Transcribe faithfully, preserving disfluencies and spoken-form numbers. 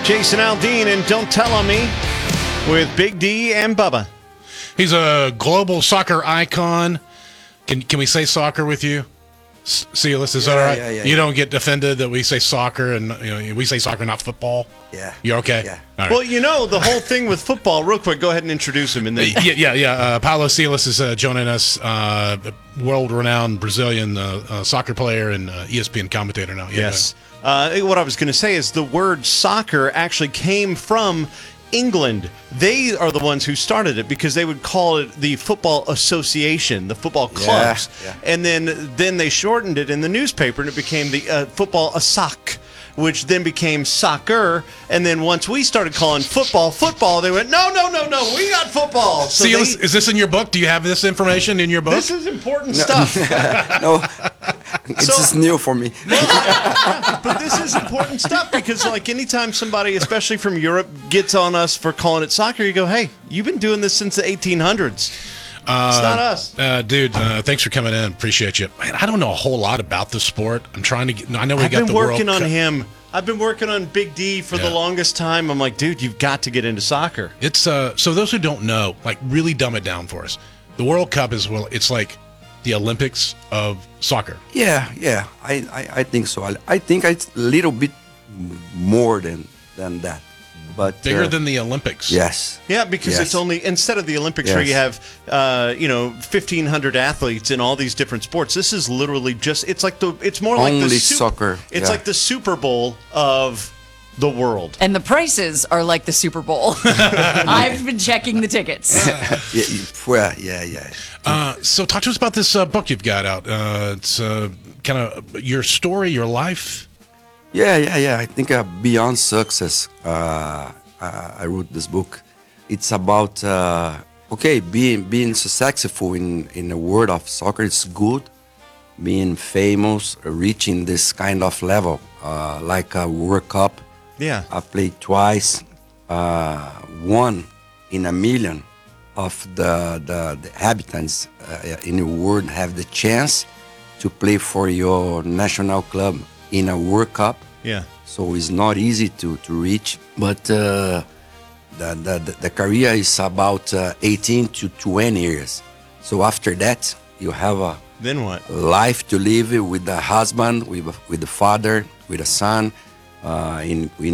Jason Aldean and Don't Tell On Me with Big D and Bubba. He's a global soccer icon. Can can we say soccer with you? Sealis, is Yeah, that all right? yeah, yeah, you yeah. don't get offended that we say soccer and you know we say soccer, not football? Yeah. You're okay? Yeah. All right. Well, you know, the whole thing with football, real quick, go ahead and introduce him. And then yeah, yeah, yeah. Uh, Paulo Silas is uh, joining us, uh, world-renowned Brazilian uh, uh, soccer player and uh, E S P N commentator now. Yeah. Yes. Uh, what I was going to say is the word soccer actually came from England. They are the ones who started it because they would call it the Football Association, the football clubs. Yeah, yeah. And then then they shortened it in the newspaper and it became the uh, Football Asac, which then became soccer. And then once we started calling football football, they went, no, no, no, no, we got football. So Silas, they- is this in your book? Do you have this information in your book? this is important stuff. No, it's So- just new for me. But this is important stuff because, like, anytime somebody, especially from Europe, gets on us for calling it soccer, you go, hey, you've been doing this since the eighteen hundreds. Uh, It's not us. Uh, dude, uh, thanks for coming in. Appreciate you. Man, I don't know a whole lot about the sport. I'm trying to get, I know we I've got been the working World on Cup. him. I've been working on Big D for Yeah. the longest time. I'm like, dude, you've got to get into soccer. It's, uh, so those who don't know, like, really dumb it down for us. The World Cup is, well, it's like the Olympics of soccer. Yeah, yeah, I, I, I think so. I, I think it's a little bit more than than that, but Bigger uh, than the Olympics. yes. Yeah, because Yes. it's only, instead of the Olympics where Yes. you have, uh, you know, fifteen hundred athletes in all these different sports, this is literally just, it's like the, it's more like the Only Sup- soccer, It's yeah. like the Super Bowl of the world. And the prices are like the Super Bowl. I've been checking the tickets. Yeah, you- well, yeah, yeah. Uh, so talk to us about this uh, book you've got out. Uh, it's uh, kind of your story, your life. Yeah, yeah, yeah. I think uh, Beyond Success. Uh, uh, I wrote this book. It's about uh, okay, being being successful in in the world of soccer. It's good. Being famous, reaching this kind of level, uh, like a World Cup. Yeah. I played twice. Uh, one in a million of the the, the inhabitants uh, in the world have the chance to play for your national club in a World Cup. Yeah. So it's not easy to, to reach. But uh, the, the the career is about uh, eighteen to twenty years. So after that, you have a Then what? life to live with the husband, with with the father, with the son, uh, in in